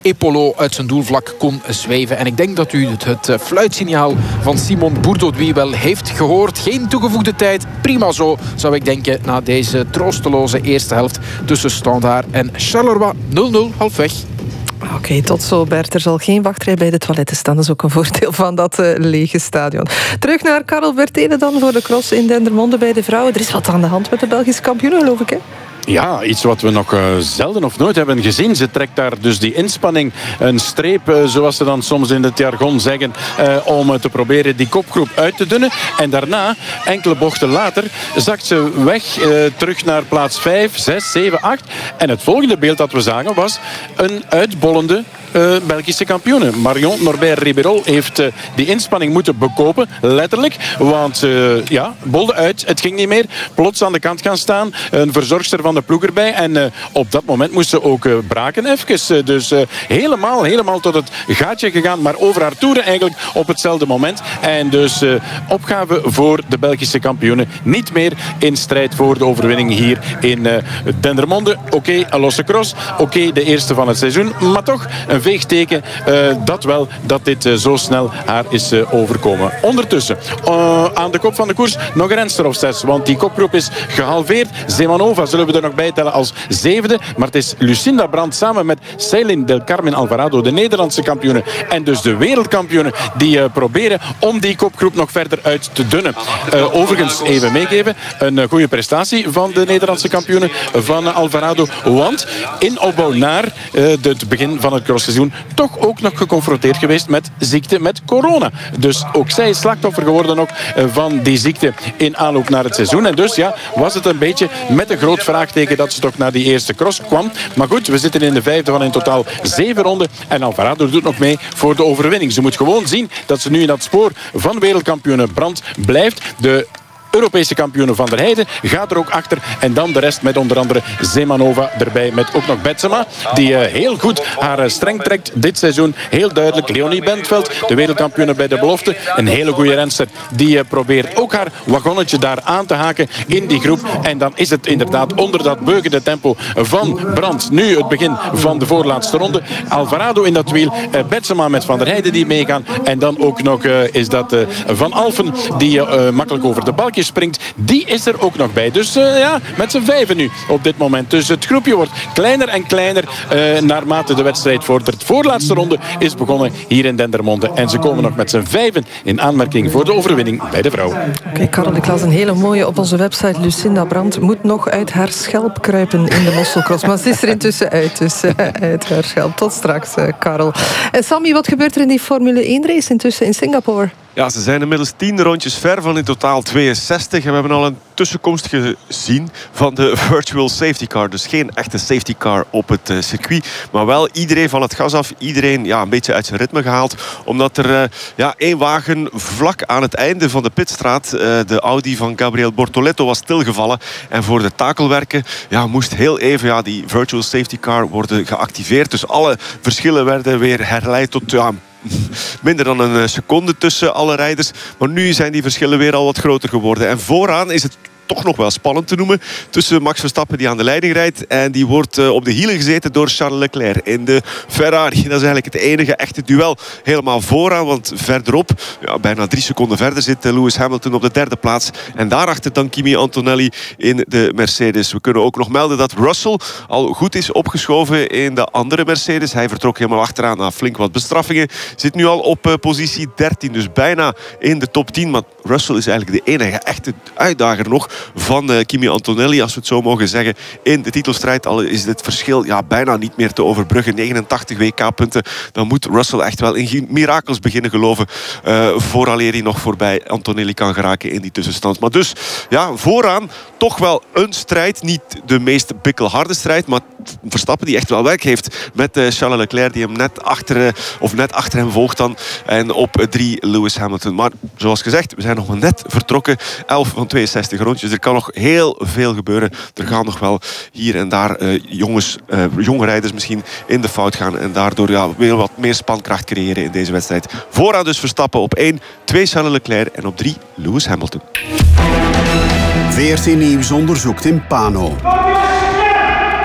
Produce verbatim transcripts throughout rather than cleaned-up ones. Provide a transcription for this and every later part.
Epolo uit zijn doelvlak kon zweven. En ik denk dat u het, het fluitsignaal van Simon Bourdouis wel heeft gehoord. Geen toegevoegde tijd. Prima zo, zou ik denken, na deze troosteloze eerste helft tussen Standaard en Charleroi. nul nul, halfweg. Oké, okay, tot zo Bert. Er zal geen wachtrij bij de toiletten staan. Dat is ook een voordeel van dat uh, lege stadion. Terug naar Karel Vertele dan voor de cross in Dendermonde bij de vrouwen. Er is wat aan de hand met de Belgische kampioen, geloof ik, hè? Ja, iets wat we nog uh, zelden of nooit hebben gezien. Ze trekt daar dus die inspanning, een streep, uh, zoals ze dan soms in het jargon zeggen, uh, om uh, te proberen die kopgroep uit te dunnen. En daarna, enkele bochten later, zakt ze weg uh, terug naar plaats vijf, zes, zeven, acht. En het volgende beeld dat we zagen was een uitbollende Uh, Belgische kampioene. Marion Norbert-Ribeyrolles heeft uh, die inspanning moeten bekopen, letterlijk. Want uh, ja, bolde uit, het ging niet meer. Plots aan de kant gaan staan, een verzorgster van de ploeg erbij. En uh, op dat moment moest ze ook uh, braken even. Uh, dus uh, helemaal, helemaal tot het gaatje gegaan. Maar over haar toeren eigenlijk op hetzelfde moment. En dus uh, opgave voor de Belgische kampioene. Niet meer in strijd voor de overwinning hier in uh, Dendermonde. Oké, okay, een losse cross. Oké, okay, de eerste van het seizoen. Maar toch een veegteken, uh, dat wel, dat dit uh, zo snel haar is uh, overkomen. Ondertussen, uh, aan de kop van de koers nog een renster of zes, want die kopgroep is gehalveerd. Zemanova zullen we er nog bij tellen als zevende, maar het is Lucinda Brandt samen met Ceylin del Carmen Alvarado, de Nederlandse kampioene en dus de wereldkampioene, die uh, proberen om die kopgroep nog verder uit te dunnen. Uh, overigens, even meegeven, een uh, goede prestatie van de Nederlandse kampioene van uh, Alvarado, want in opbouw naar uh, het begin van het crossseizoen toch ook nog geconfronteerd geweest met ziekte, met corona. Dus ook zij is slachtoffer geworden ook van die ziekte in aanloop naar het seizoen. En dus ja, was het een beetje met een groot vraagteken dat ze toch naar die eerste cross kwam. Maar goed, we zitten in de vijfde van in totaal zeven ronden. En Alvarado doet nog mee voor de overwinning. Ze moet gewoon zien dat ze nu in dat spoor van wereldkampioene Brandt blijft. De Europese kampioene Van der Heijden gaat er ook achter. En dan de rest met onder andere Zemanova erbij. Met ook nog Betsema, die uh, heel goed haar uh, streng trekt dit seizoen. Heel duidelijk. Leonie Bentveld, de wereldkampioene bij de belofte. Een hele goede renster. Die uh, probeert ook haar wagonnetje daar aan te haken in die groep. En dan is het inderdaad onder dat beukende tempo van Brandt. Nu het begin van de voorlaatste ronde. Alvarado in dat wiel. Uh, Betsema met Van der Heijden die meegaan. En dan ook nog uh, is dat uh, Van Alphen die uh, makkelijk over de balkjes springt. Die is er ook nog bij. Dus uh, ja, met z'n vijven nu op dit moment. Dus het groepje wordt kleiner en kleiner uh, naarmate de wedstrijd vordert. De voorlaatste ronde is begonnen hier in Dendermonde. En ze komen nog met z'n vijven in aanmerking voor de overwinning bij de vrouw. Oké, okay, Karel, ik las een hele mooie op onze website. Lucinda Brandt moet nog uit haar schelp kruipen in de mosselcross. Maar ze is er intussen uit. Dus uh, uit haar schelp. Tot straks, uh, Karel. En Sammy, wat gebeurt er in die Formule één race intussen in Singapore? Ja, ze zijn inmiddels tien rondjes ver van in totaal tweeënzestig. En we hebben al een tussenkomst gezien van de virtual safety car. Dus geen echte safety car op het uh, circuit. Maar wel iedereen van het gas af. Iedereen ja, een beetje uit zijn ritme gehaald. Omdat er uh, ja, één wagen vlak aan het einde van de pitstraat, uh, de Audi van Gabriel Bortoletto, was stilgevallen. En voor de takelwerken ja, moest heel even ja, die virtual safety car worden geactiveerd. Dus alle verschillen werden weer herleid tot ja, minder dan een seconde tussen alle rijders. Maar nu zijn die verschillen weer al wat groter geworden. En vooraan is het toch nog wel spannend te noemen tussen Max Verstappen, die aan de leiding rijdt, en die wordt uh, op de hielen gezeten door Charles Leclerc in de Ferrari. Dat is eigenlijk het enige echte duel helemaal vooraan, want verderop, ja, bijna drie seconden verder, zit uh, Lewis Hamilton op de derde plaats. En daarachter dan Kimi Antonelli in de Mercedes. We kunnen ook nog melden dat Russell al goed is opgeschoven in de andere Mercedes. Hij vertrok helemaal achteraan na flink wat bestraffingen. Zit nu al op uh, positie dertien, dus bijna in de top tien. Maar Russell is eigenlijk de enige echte uitdager nog van uh, Kimi Antonelli, als we het zo mogen zeggen, in de titelstrijd. Al is dit verschil ja, bijna niet meer te overbruggen. negenentachtig W K-punten. Dan moet Russell echt wel in mirakels beginnen geloven uh, vooraleer hij nog voorbij Antonelli kan geraken in die tussenstand. Maar dus, ja, vooraan toch wel een strijd. Niet de meest bikkelharde strijd, maar Verstappen die echt wel werk heeft met uh, Charles Leclerc, die hem net achter, uh, of net achter hem volgt dan. En op uh, drie Lewis Hamilton. Maar zoals gezegd, we zijn nog maar net vertrokken. elf van tweeënzestig rondjes. Er kan nog heel veel gebeuren. Er gaan nog wel hier en daar uh, jongens, uh, jonge rijders misschien in de fout gaan. En daardoor ja, weer wat meer spankracht creëren in deze wedstrijd. Vooraan dus Verstappen op één. twee Charles Leclerc en op drie Lewis Hamilton. V R T Nieuws onderzoekt in Pano.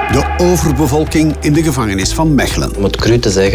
De overbevolking in de gevangenis van Mechelen. Om het cru te zeggen,